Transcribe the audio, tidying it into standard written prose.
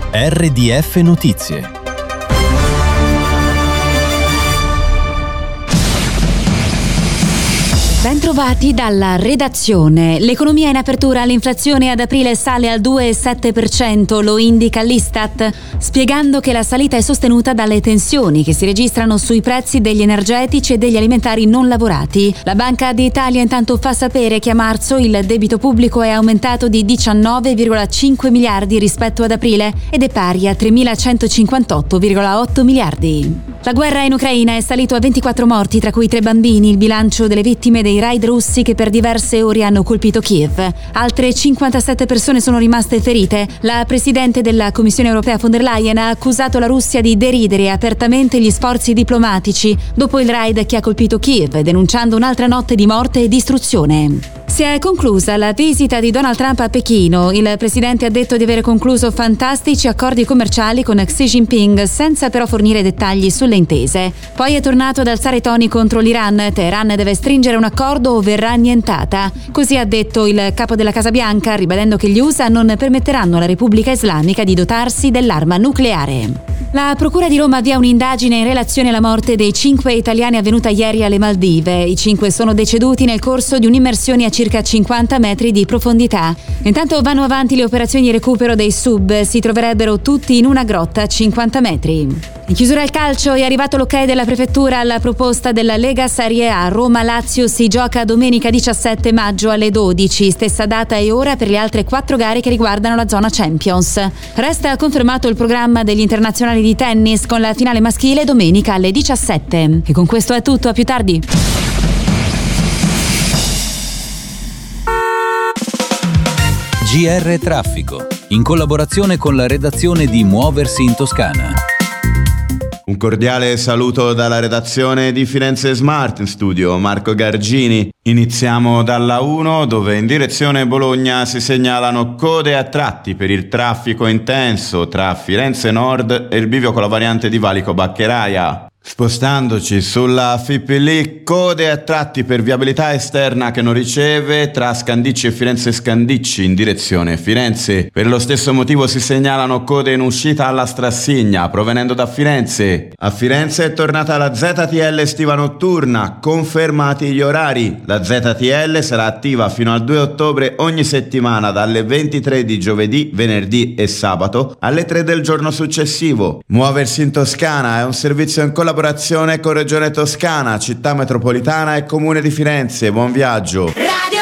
RDF Notizie. Bentrovati dalla redazione. L'economia è in apertura, l'inflazione ad aprile sale al 2,7%, lo indica l'Istat, spiegando che la salita è sostenuta dalle tensioni che si registrano sui prezzi degli energetici e degli alimentari non lavorati. La Banca d'Italia intanto fa sapere che a marzo il debito pubblico è aumentato di 19,5 miliardi rispetto ad aprile ed è pari a 3.158,8 miliardi. La guerra in Ucraina è salito a 24 morti, tra cui 3 bambini, il bilancio delle vittime dei raid russi che per diverse ore hanno colpito Kiev. Altre 57 persone sono rimaste ferite. La presidente della Commissione europea von der Leyen ha accusato la Russia di deridere apertamente gli sforzi diplomatici dopo il raid che ha colpito Kiev, denunciando un'altra notte di morte e distruzione. Si è conclusa la visita di Donald Trump a Pechino. Il presidente ha detto di aver concluso fantastici accordi commerciali con Xi Jinping, senza però fornire dettagli sulle intese. Poi è tornato ad alzare i toni contro l'Iran. Teheran deve stringere un accordo o verrà annientata. Così ha detto il capo della Casa Bianca, ribadendo che gli USA non permetteranno alla Repubblica Islamica di dotarsi dell'arma nucleare. La Procura di Roma avvia un'indagine in relazione alla morte dei 5 italiani avvenuta ieri alle Maldive. I 5 sono deceduti nel corso di un'immersione a circa 50 metri di profondità. Intanto vanno avanti le operazioni di recupero dei sub. Si troverebbero tutti in una grotta a 50 metri. In chiusura al calcio è arrivato l'ok della prefettura alla proposta della Lega Serie A. Roma-Lazio si gioca domenica 17 maggio alle 12, stessa data e ora per le altre 4 gare che riguardano la zona Champions. Resta confermato il programma degli internazionali di tennis con la finale maschile domenica alle 17. E con questo è tutto, a più tardi. GR Traffico, in collaborazione con la redazione di Muoversi in Toscana. Un cordiale saluto dalla redazione di Firenze Smart, in studio Marco Gargini. Iniziamo dalla 1, dove in direzione Bologna si segnalano code a tratti per il traffico intenso tra Firenze Nord e il bivio con la variante di Valico Baccheraia. Spostandoci sulla FIPL, code a tratti per viabilità esterna che non riceve tra Scandicci e Firenze Scandicci in direzione Firenze. Per lo stesso motivo si segnalano code in uscita alla Strassigna provenendo da Firenze. A Firenze è tornata la ZTL estiva notturna, confermati gli orari. La ZTL sarà attiva fino al 2 ottobre ogni settimana dalle 23 di giovedì, venerdì e sabato alle 3 del giorno successivo. Muoversi in Toscana è un servizio in collaborazione con Regione Toscana, Città Metropolitana e Comune di Firenze. Buon viaggio!